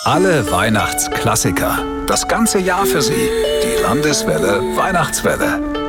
Alle Weihnachtsklassiker. Das ganze Jahr für Sie. Die Landeswelle Weihnachtswelle.